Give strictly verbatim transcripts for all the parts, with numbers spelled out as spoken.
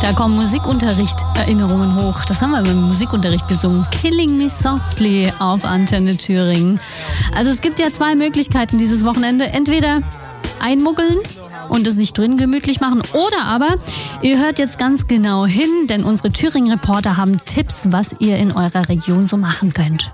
Da kommen Musikunterricht-Erinnerungen hoch. Das haben wir im Musikunterricht gesungen. Killing Me Softly auf Antenne Thüringen. Also es gibt ja zwei Möglichkeiten dieses Wochenende. Entweder einmuggeln und es sich drin gemütlich machen. Oder aber, ihr hört jetzt ganz genau hin, denn unsere Thüringen-Reporter haben Tipps, was ihr in eurer Region so machen könnt.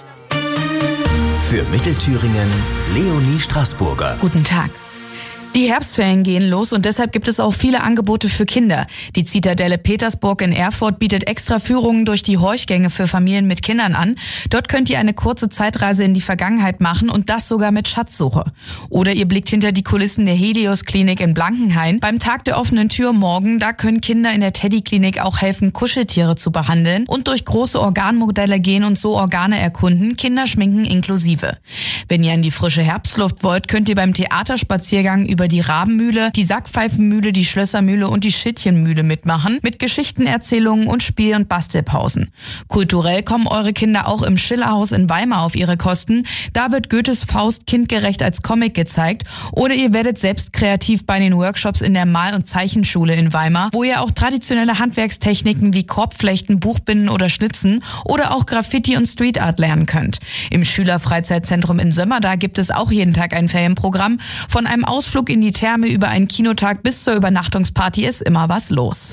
Für Mittelthüringen, Leonie Straßburger. Guten Tag. Die Herbstferien gehen los und deshalb gibt es auch viele Angebote für Kinder. Die Zitadelle Petersburg in Erfurt bietet extra Führungen durch die Horchgänge für Familien mit Kindern an. Dort könnt ihr eine kurze Zeitreise in die Vergangenheit machen und das sogar mit Schatzsuche. Oder ihr blickt hinter die Kulissen der Helios-Klinik in Blankenhain. Beim Tag der offenen Tür morgen, da können Kinder in der Teddy-Klinik auch helfen, Kuscheltiere zu behandeln und durch große Organmodelle gehen und so Organe erkunden, Kinderschminken inklusive. Wenn ihr in die frische Herbstluft wollt, könnt ihr beim Theaterspaziergang über die Rabenmühle, die Sackpfeifenmühle, die Schlössermühle und die Schittchenmühle mitmachen, mit Geschichtenerzählungen und Spiel- und Bastelpausen. Kulturell kommen eure Kinder auch im Schillerhaus in Weimar auf ihre Kosten. Da wird Goethes Faust kindgerecht als Comic gezeigt. Oder ihr werdet selbst kreativ bei den Workshops in der Mal- und Zeichenschule in Weimar, wo ihr auch traditionelle Handwerkstechniken wie Korbflechten, Buchbinden oder Schnitzen oder auch Graffiti und Street Art lernen könnt. Im Schülerfreizeitzentrum in Sömmerda gibt es auch jeden Tag ein Ferienprogramm. Von einem Ausflug in die Therme über einen Kinotag bis zur Übernachtungsparty ist immer was los.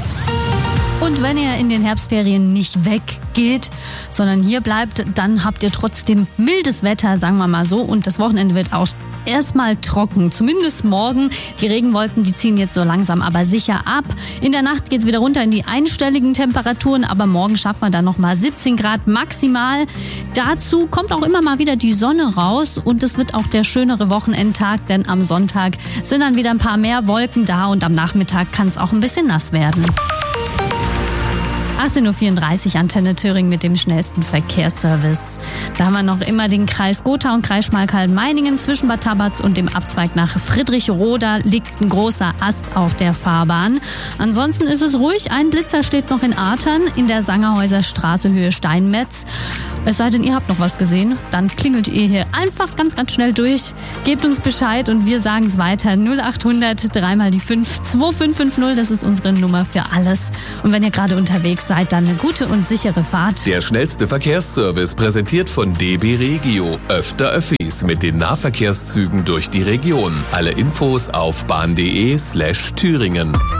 Und wenn ihr in den Herbstferien nicht weggeht, sondern hier bleibt, dann habt ihr trotzdem mildes Wetter, sagen wir mal so. Und das Wochenende wird auch erstmal trocken, zumindest morgen. Die Regenwolken, die ziehen jetzt so langsam aber sicher ab. In der Nacht geht's wieder runter in die einstelligen Temperaturen, aber morgen schaffen wir dann nochmal siebzehn Grad maximal. Dazu kommt auch immer mal wieder die Sonne raus und es wird auch der schönere Wochenendtag, denn am Sonntag sind dann wieder ein paar mehr Wolken da und am Nachmittag kann es auch ein bisschen nass werden. achtzehn Uhr vierunddreißig, Antenne Thüringen mit dem schnellsten Verkehrsservice. Da haben wir noch immer den Kreis Gotha und Kreis Schmalkalden-Meiningen. Zwischen Bad Tabatz und dem Abzweig nach Friedrichroda liegt ein großer Ast auf der Fahrbahn. Ansonsten ist es ruhig. Ein Blitzer steht noch in Artern in der Sangerhäuser Straße Höhe Steinmetz. Es sei denn, ihr habt noch was gesehen, dann klingelt ihr hier einfach ganz, ganz schnell durch. Gebt uns Bescheid und wir sagen es weiter. null acht hundert, dreimal die fünf, zwei fünf fünf null, das ist unsere Nummer für alles. Und wenn ihr gerade unterwegs seid, dann eine gute und sichere Fahrt. Der schnellste Verkehrsservice präsentiert von D B Regio. Öfter Öffis mit den Nahverkehrszügen durch die Region. Alle Infos auf bahn punkt de slash Thüringen.